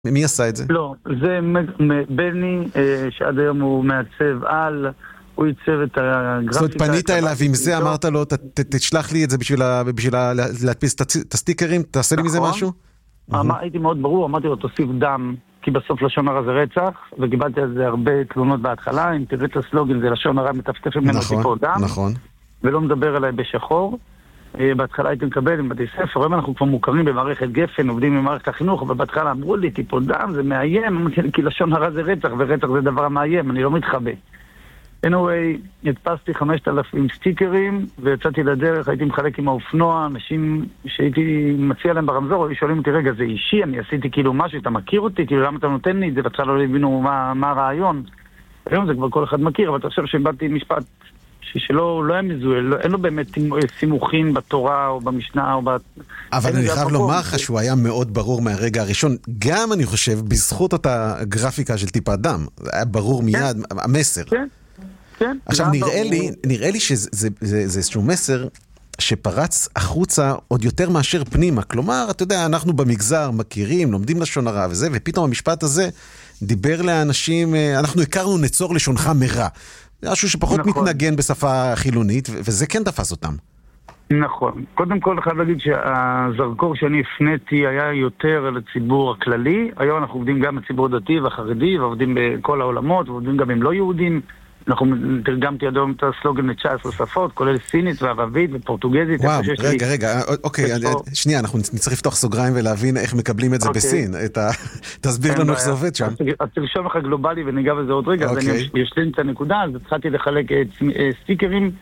מי עשה את זה? לא, זה בני, שעד היום הוא מעצב על, הוא ייצב את הגרפיקה. זאת אומרת, פנית אליו, ועם זה אמרת לו, תשלח לי את זה בשביל להדפיס את הסטיקרים, תעשה לי מזה משהו? הייתי מאוד ברור, אמרתי לו, תוסיף דם, כי בסוף לשון הרע זה רצח, וקיבלתי על זה הרבה תלונות בהתחלה, אם תראה את הסלוגן, זה לשון הרע מטפטף ממנו טיפות דם, ולא מדבר עליי בשחור. בהתחלה הייתי מקבל עם בתי ספר, היום אנחנו כבר מוכרים במערכת גפן, עובדים במערכת החינוך, אבל בהתחלה אמרו לי, טיפות דם זה מאיים, כי לשון הרע זה רצח, ורצח זה דבר המאיים, אני לא מתחבא. anyway, הדפסתי 5,000 סטיקרים, ויצאתי לדרך, הייתי מחלק עם האופנוע, אנשים שהייתי מציע להם ברמזור, היו שואלים אותי, רגע, זה אישי, אני עשיתי כאילו משהו, אתה מכיר אותי, כאילו למה אתה נותן לי את זה, ואתה לא הבינו מה הרעיון. היום זה כבר כל אחד מכיר, אבל אתה חושב שבאתי משפט שלא היה מזוהה, אין לו באמת סימוכים בתורה או במשנה או אבל אני חייב לומר לך שהוא היה מאוד ברור מהרגע הראשון, גם אני חושב בזכות אותה גרפיקה של טיפת דם, היה ברור מיד המסר. כן. עכשיו נראה לי שזה איזשהו מסר שפרץ החוצה עוד יותר מאשר פנימה, כלומר אתה יודע אנחנו במגזר מכירים, לומדים לשון הרע וזה, ופתאום המשפט הזה דיבר לאנשים, אנחנו הכרנו נצור לשונך מרע, משהו שפחות מתנגן בשפה חילונית, וזה כן תפס אותם. נכון. קודם כל חייב להגיד שהזרקור שאני הפניתי היה יותר לציבור הכללי. היום אנחנו עובדים גם בציבור הדתי והחרדי, ועובדים בכל העולמות, ועובדים גם עם לא יהודים. אנחנו תרגמתי היום את הסלוגן ל-19 שפות, כולל סינית וערבית ופורטוגזית. וואו, רגע, אוקיי, שנייה, אנחנו נצטרך לפתוח סוגריים ולהבין איך מקבלים את זה בסין. תסביר לנו איך זה עובד שם. אז תרשום לך גלובלי וניגע בזה עוד רגע, אז אני אשלים את הנקודה, אז התחלתי לחלק סטיקרים,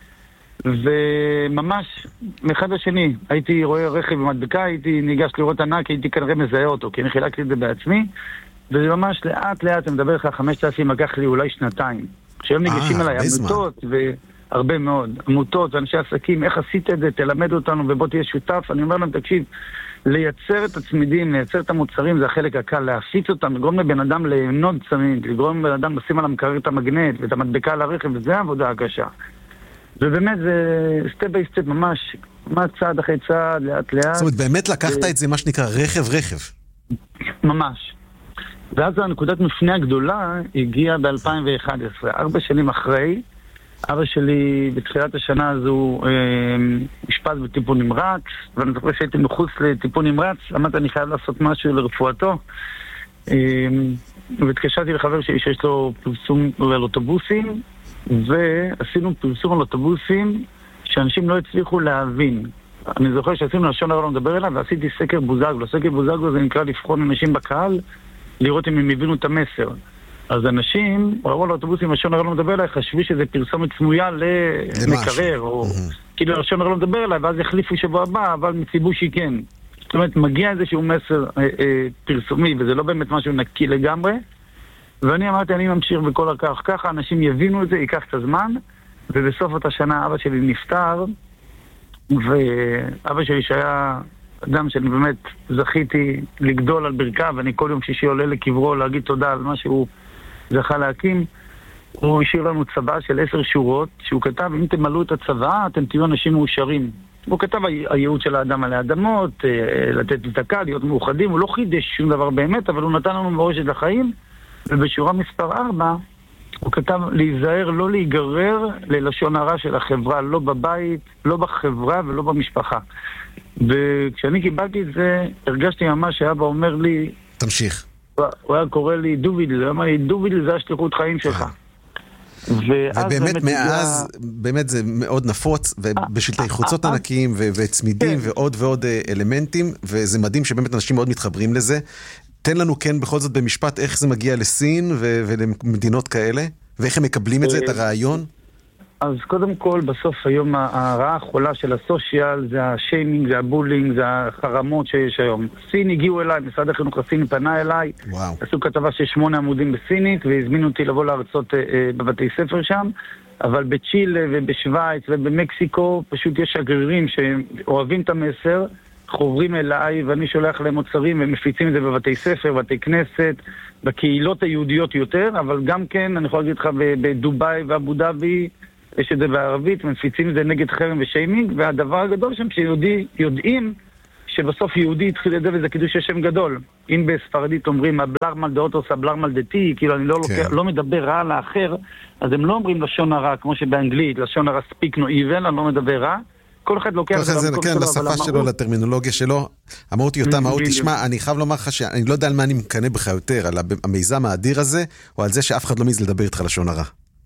וממש מאחד לשני, הייתי רואה רכב במדבקה, הייתי ניגש לראות ענק, הייתי כנראה מזהה אותו, כי אני חילקתי את זה בעצמי, וזה ממש לאט לאט, אני מדבר לך 5,000, לקח לי אולי שנתיים. כשהם ניגשים אליי, עמותות, והרבה מאוד, עמותות ואנשי עסקים, איך עשית את זה, תלמד אותנו ובוא תהיה שותף. אני אומר להם, תקשיב, לייצר את הצמידים, לייצר את המוצרים, זה החלק הקל, להפיץ אותם, לגרום לבן אדם ליהנות צמיד, לגרום לבן אדם לשים על המקרר את המגנט ואת המדבקה על הרכב, וזה העבודה הקשה. ובאמת זה סטפ ביי סטפ ממש, צעד אחרי צעד, לאט לאט. זאת אומרת, באמת לקחת את זה, מה שנקרא רכב. ממש. ואז הנקודת מפנה הגדולה הגיעה ב-2011, 4 שנים אחרי. אבא שלי בתחילת השנה הזו אשפז בטיפול נמרץ, ואני זוכר שהייתי מחוץ לטיפול נמרץ, אמרתי אני חייב לעשות משהו לרפואתו, והתקשרתי לחבר שלי שיש לו פרסום על אוטובוסים, ועשינו פרסום על אוטובוסים שאנשים לא הצליחו להבין. אני זוכר שעשינו לשון הרע לא מדבר אליו, ועשיתי סקר בוזגלו. סקר בוזגלו זה נקרא לבחון אנשים בקהל, לראות אם הם הבינו את המסר. אז אנשים, ראו על האוטובוסים, לשון הרע לא מדבר אליי, חשבי שזה פרסומת סמויה למקרר, או כאילו לשון הרע לא מדבר אליי, ואז יחליפו שבוע הבא, אבל מציבו שהיא כן. זאת אומרת, מגיע איזשהו מסר פרסומי, וזה לא באמת משהו נקי לגמרי, ואני אמרתי, אני ממשיך בכל הכך, ככה אנשים יבינו את זה, ייקח את הזמן, ובסוף אותה שנה אבא שלי נפטר, ואבא שלי שהיה אדם שאני באמת זכיתי לגדול על ברכיו, ואני כל יום שישי עולה לקברו להגיד תודה על מה שהוא זכה להקים. הוא השאיר לנו צבא של 10 שורות, שהוא כתב, אם תמלאו את הצבא, אתם תהיו אנשים מאושרים. הוא כתב הייעוד של האדם על האדמות, לתת לתקה, להיות מאוחדים, הוא לא חידש שום דבר באמת, אבל הוא נתן לנו מורשת לחיים, ובשורה מספר 4, הוא כתב להיזהר, לא להיגרר ללשון הרע של החברה, לא בבית, לא בחברה ולא במשפחה. וכשאני קיבלתי את זה, הרגשתי ממש שאבא אומר לי... תמשיך. הוא היה קורא לי דובידל, הוא אמר לי, דובידל זה השליחות חיים שלך. ובאמת מאז, באמת זה מאוד נפוץ, ובשלטי חוצות ענקיים וצמידים ועוד ועוד אלמנטים, וזה מדהים שבאמת אנשים מאוד מתחברים לזה. תן לנו כן בכל זאת במשפט איך זה מגיע לסין ולמדינות כאלה, ואיך הם מקבלים את זה, את הרעיון? אז קודם כל, בסוף היום הרעה החולה של הסושיאל, זה השיימינג, זה הבולינג, זה החרמות שיש היום. סין הגיעו אליי, משרד החינוך הסיני פנה אליי, עשו כתבה של 8 עמודים בסינית, והזמינו אותי לבוא לארצות בבתי ספר שם, אבל בצ'ילה ובשוויץ ובמקסיקו, פשוט יש שגרירים שאוהבים את המסר, חוברים אליי, ואני שולח להם מוצרים, ומפיצים את זה בבתי ספר, בתי כנסת, בקהילות היהודיות יותר, אבל גם כן, אני יכול להגיד לך, בדובאי ואבו דאבי, יש את זה בערבית, מפיצים את זה נגד חרם ושיימינג, והדבר הגדול שם שיודעים שבסוף יהודי התחיל את זה וזה קידוש השם גדול. אם בספרדית אומרים הבלרמל דאוטוס, הבלרמל דתי, כאילו אני לא מדבר רע על האחר, אז הם לא אומרים לשון הרע, כמו שבאנגלית, לשון הרע speak no evil, אני לא מדבר רע. כל אחד לוקח את המקום שלו, לשפה שלו, לטרמינולוגיה שלו. אמרות אותה מהות, תשמע, אני חייב לומר לך שאני לא יודע על מה אני מקנה בך יותר, על המיזם האדיר הזה, או על זה שאף אחד לא מעז לדבר איתך לשון הרע.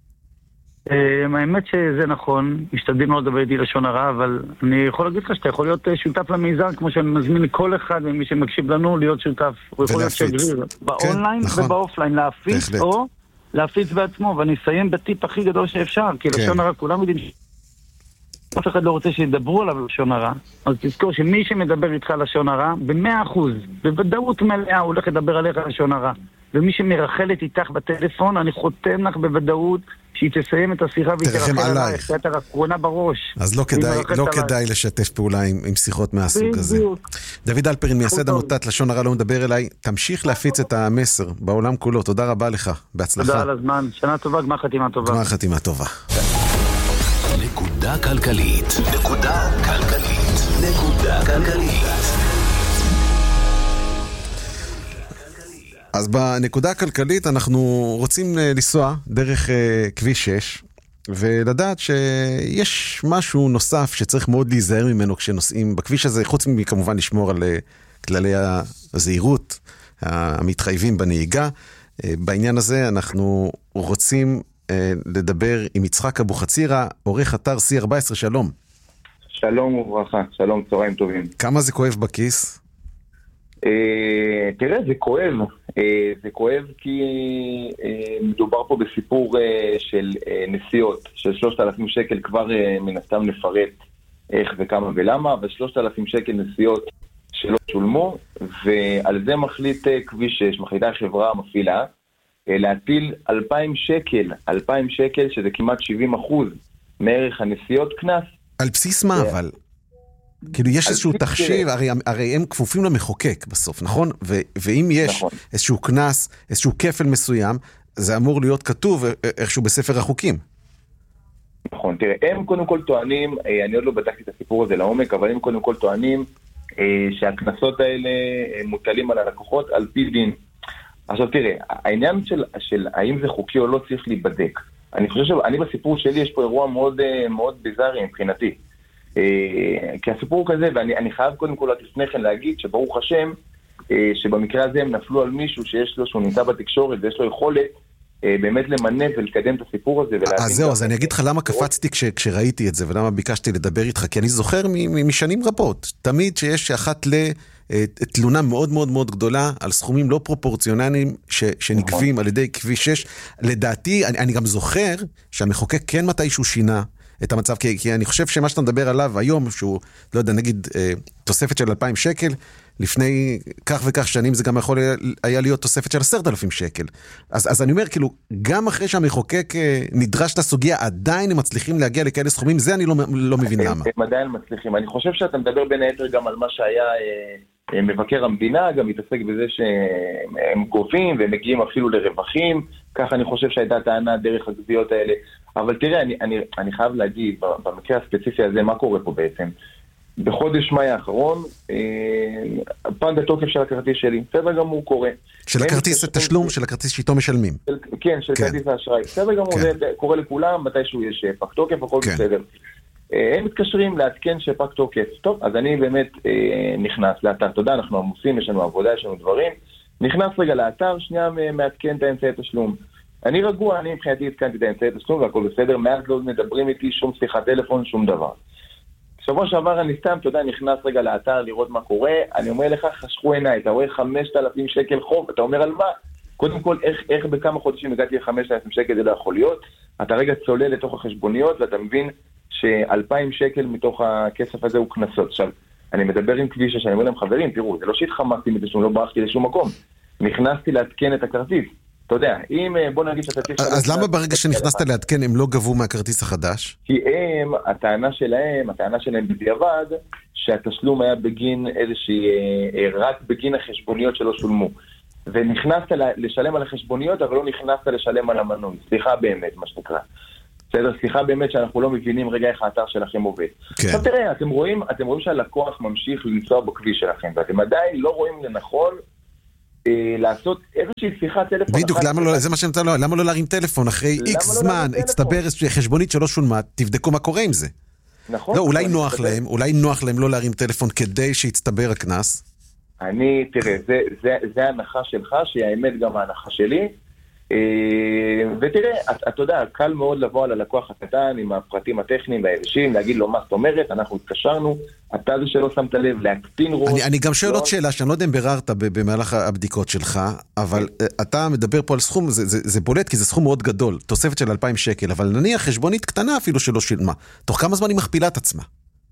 האמת שזה נכון, משתדלים לא לדבר איתי לשון הרע, אבל אני יכול להגיד לך שאתה יכול להיות שותף למיזם, כמו שאני מזמין כל אחד ממי שמקשיב לנו להיות שותף. הוא יכול להיות שגריר באונליין ובאופליין, להפיץ או להפיץ בעצמו, ואני אסיים בטיפ הכי גדול שאפשר, כי לשון הרע כולם יודעים אף אחד לא רוצה שידברו עליו לשון הרע, אז תזכור שמי שמדבר איתך לשון הרע, ב100%, בוודאות מלאה הוא הולך לדבר עליך לשון הרע. ומי שמרחלת איתך בטלפון, אני חותם לך בוודאות שהיא תסיים את השיחה והיא תרחל עלייך, כי אתה רקרונה בראש. אז לא כדאי לשתף פעולה עם שיחות מהסוג הזה. דוד אלפרין, מייסד עמותת לשון הרע לא מדבר אליי, תמשיך להפיץ את המסר בעולם כולו. תודה רבה לך, בהצלחה. תודה על הזמן, שנה טובה, גמר חתימה טובה. גמר חתימה טובה. נקודה כלכלית. נקודה כלכלית. נקודה כלכלית. אז בנקודה הכלכלית אנחנו רוצים לנסוע דרך כביש 6 ולדעת שיש משהו נוסף שצריך מאוד להיזהר ממנו כשנוסעים בכביש הזה, חוץ מכמובן לשמור על כללי הזהירות המתחייבים בנהיגה. בעניין הזה אנחנו רוצים לדבר עם יצחק אבו חצירה, עורך אתר C14, שלום. שלום וברכה, שלום, צהריים טובים. כמה זה כואב בכיס? תראה, זה כואב כי מדובר פה בסיפור של נסיעות של 3,000 שקל, כבר מן הסתם נפרט איך וכמה ולמה, אבל 3,000 שקל נסיעות שלא שולמו, ועל זה מחליט כביש 6, מחליטה החברה המפעילה, להטיל 2,000 שקל, שזה כמעט 70% מערך הנסיעות כנס. על בסיס מה אבל? כאילו יש איזשהו תחשיב, הרי הם כפופים למחוקק בסוף, נכון? ואם יש איזשהו כנס, איזשהו כפל מסוים, זה אמור להיות כתוב איכשהו בספר החוקים. נכון, תראה, הם קודם כל טוענים, אני עוד לא בדקתי את הסיפור הזה לעומק, אבל הם קודם כל טוענים שהכנסות האלה מוטלים על הלקוחות על פי דין. עכשיו תראה, העניין של האם זה חוקי או לא צריך להיבדק. אני חושב שאני בסיפור שלי יש פה אירוע מאוד מאוד ביזארי מבחינתי. כי הסיפור כזה, ואני חייב קודם כל לפני כן להגיד שברוך השם, שבמקרה הזה הם נפלו על מישהו שיש לו, שהוא נמצא בתקשורת ויש לו יכולת באמת למנף ולקדם את הסיפור הזה. אז זהו, אז אני אגיד לך למה קפצתי כשראיתי את זה ולמה ביקשתי לדבר איתך, כי אני זוכר משנים רבות, תמיד שיש אחת תלונה מאוד מאוד מאוד גדולה על סכומים לא פרופורציונליים שנגבים על ידי כביש 6. לדעתי, אני גם זוכר שהמחוקק כן מתישהו שינה את המצב, כי אני חושב שמה שאתה מדבר עליו היום, שהוא, לא יודע, נגיד, תוספת של 2,000 שקל, לפני כך וכך שנים זה גם יכול היה להיות תוספת של 10,000 שקל. אז אני אומר, כאילו, גם אחרי שהמחוקק נדרש לסוגיה, עדיין הם מצליחים להגיע לכאלה סכומים, זה אני לא מבין למה. הם עדיין מצליחים. אני חושב שאתה מדבר בין היתר גם על מה שהיה מבקר המדינה, גם מתעסק בזה שהם גובים והם מגיעים אפילו לרווחים, כך אני חושב שהייתה טענה דרך הגביות האלה. אבל תראה, אני חייב להגיד, במקרה הספציפי הזה, מה קורה פה בעצם? בחודש מאי האחרון, פג התוקף של הכרטיס שלי, בסדר גמור קורה. של הכרטיס התשלום, של הכרטיס שאיתו משלמים. כן, של כרטיס האשראי. בסדר גמור, זה קורה לכולם, מתישהו יש פג תוקף, הכל בסדר. הם מתקשרים להתקן שפג תוקף. טוב, אז אני באמת נכנס לאתר, תודה, אנחנו עמוסים, יש לנו עבודה, יש לנו דברים. נכנס רגע לאתר, שנייה מעדכן את האמצעי תשלום. אני רגוע, אני מבחינתי התקנתי את האמצעי תשלום והכל בסדר, מאז לא מדברים איתי שום שיחת טלפון, שום דבר. שבוע שעבר אני סתם, אתה יודע, נכנס רגע לאתר לראות מה קורה, אני אומר לך, חשכו עיניי, אתה רואה 5,000 שקל חוב, אתה אומר על מה? קודם כל, איך בכמה חודשים הגעתי ל5,000 שקל, זה לא יכול להיות, אתה רגע צולל לתוך החשבוניות, ואתה מבין ש2,000 שקל מתוך הכסף הזה הוא כנסות. עכשיו, אני מדבר עם כביש שאני אומר להם, חברים, תראו, זה לא שהתחמקתי מתשלום, לא ברחתי לשום מקום, נכנסתי להתקן את הכרטיס. אתה יודע, אם בוא נגיד שאתה צריך... אז למה ברגע שנכנסת להתקן הם לא גבו מהכרטיס החדש? כי הטענה שלהם בדיעבד, שהתשלום היה בגין איזושהי, רק בגין החשבוניות שלא שולמו. ונכנסת לשלם על החשבוניות, אבל לא נכנסת לשלם על המנוי. סליחה באמת, מה שנקרא. בסדר, סליחה באמת שאנחנו לא מבינים רגע איך האתר שלכם עובד. עכשיו תראה, אתם רואים שהלקוח ממשיך לנסוע בכביש שלכם, ואתם עדיין לא רואים לנכון לעשות איזושהי שיחת טלפון. בדיוק, זה מה שנתן לו, למה לא להרים טלפון אחרי איקס זמן, הצטבר חשבונית שלא שולמה, תבדקו מה קורה עם זה. נכון. לא, אולי נוח להם לא להרים טלפון כדי שיצטבר הכנס. תראה, זה ההנחה שלך, שהיא האמת גם ההנחה שלי, ותראה, אתה יודע, קל מאוד לבוא על הלקוח הקטן עם הפרטים הטכניים והיבשים, להגיד לו מה זאת אומרת, אנחנו התקשרנו, אתה זה שלא שמת לב, להקטין ראש. אני גם שואל עוד שאלה, שאני לא יודע אם ביררת במהלך הבדיקות שלך, אבל אתה מדבר פה על סכום, זה בולט כי זה סכום מאוד גדול, תוספת של 2,000 שקל, אבל נניח חשבונית קטנה אפילו שלא שילמה, תוך כמה זמן היא מכפילה את עצמה?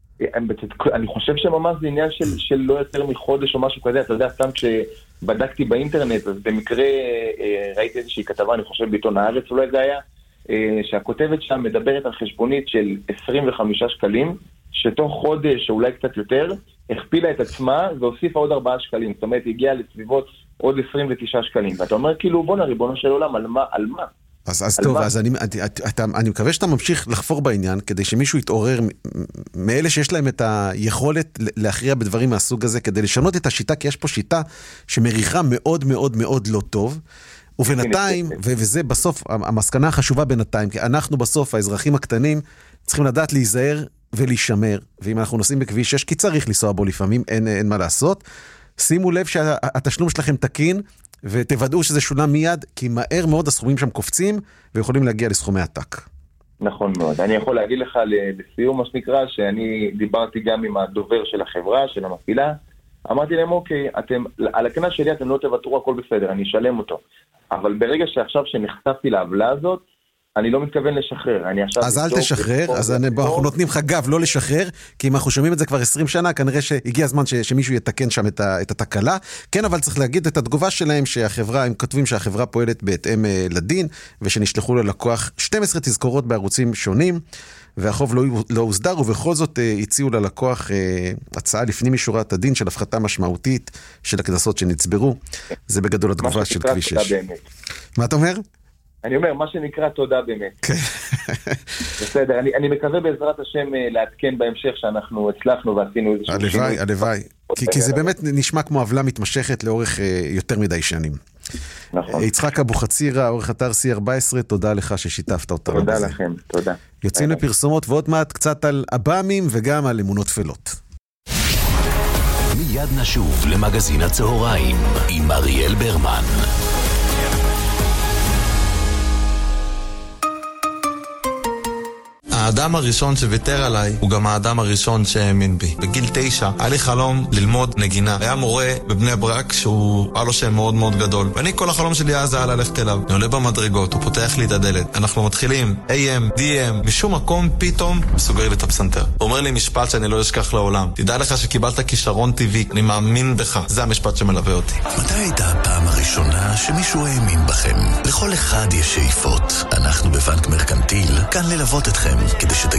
אני חושב שממש זה עניין של לא יותר מחודש או משהו כזה, אתה יודע, סתם כשבדקתי באינטרנט, אז במקרה ראיתי איזושהי כתבה, אני חושב בעיתון הארץ אולי זה היה, שהכותבת שם מדברת על חשבונית של 25 שקלים, שתוך חודש או אולי קצת יותר, הכפילה את עצמה והוסיפה עוד 4 שקלים, זאת אומרת, הגיעה לסביבות עוד 29 שקלים, ואתה אומר כאילו, בוא ריבונו של עולם, על מה? אז טוב, אז אני מקווה שאתה ממשיך לחפור בעניין, כדי שמישהו יתעורר מאלה שיש להם את היכולת להכריע בדברים מהסוג הזה, כדי לשנות את השיטה, כי יש פה שיטה שמריחה מאוד מאוד מאוד לא טוב, ובינתיים, וזה בסוף המסקנה החשובה בינתיים, כי אנחנו בסוף, האזרחים הקטנים, צריכים לדעת להיזהר ולהישמר, ואם אנחנו נוסעים בכביש 6, כי צריך לנסוע בו לפעמים, אין מה לעשות, שימו לב שהתשלום שלכם תקין, ותוודאו שזה שולם מיד, כי מהר מאוד הסכומים שם קופצים, ויכולים להגיע לסכומי עתק. נכון מאוד. אני יכול להגיד לך לסיום מה שנקרא, שאני דיברתי גם עם הדובר של החברה, של המפעילה, אמרתי להם, אוקיי, על הקנס שלי אתם לא תוותרו, הכל בסדר, אני אשלם אותו. אבל ברגע שעכשיו שנחשפתי לעוולה הזאת, אני לא מתכוון לשחרר. אז אל תשחרר, אז אנחנו נותנים לך גב לא לשחרר, כי אם אנחנו שומעים את זה כבר 20 שנה, כנראה שהגיע הזמן שמישהו יתקן שם את התקלה. כן, אבל צריך להגיד את התגובה שלהם, שהחברה, הם כותבים שהחברה פועלת בהתאם לדין, ושנשלחו ללקוח 12 תזכורות בערוצים שונים, והחוב לא הוסדר, ובכל זאת הציעו ללקוח הצעה לפנים משורת הדין של הפחתה משמעותית של הקנסות שנצברו. זה בגדול התגובה של כביש 6. מה אתה אומר? אני אומר, מה שנקרא תודה באמת. בסדר, אני מקווה בעזרת השם לעדכן בהמשך שאנחנו הצלחנו ועשינו איזשהו שינוי. הלוואי. כי זה באמת נשמע כמו עוולה מתמשכת לאורך יותר מדי שנים. נכון. יצחק אבוחצירא, עורך אתר C14, תודה לך ששיתפת אותנו. תודה לכם, תודה. יוצאים לפרסומות ועוד מעט קצת על אב"מים וגם על אמונות תפלות. מיד נשוב למגזין הצהריים עם אריאל ברמן. האדם הראשון שוויתר עליי הוא גם האדם הראשון שהאמין בי. בגיל 9 היה לי חלום ללמוד נגינה. היה מורה בבני ברק שהוא היה לו שם מאוד מאוד גדול. ואני כל החלום שלי אז היה ללכת אליו. אני עולה במדרגות, הוא פותח לי את הדלת. אנחנו מתחילים AM, DM, משום מקום פתאום הוא סוגר לי את הפסנתר. הוא אומר לי משפט שאני לא אשכח לעולם. תדע לך שקיבלת כישרון טבעי, אני מאמין בך. זה המשפט שמלווה אותי. מתי הייתה הפעם הראשונה שמישהו האמין בכם? לכל אחד יש שאיפות. אנחנו בבנק מרקנטיל כאן ללוות אתכם כדי שתגיעו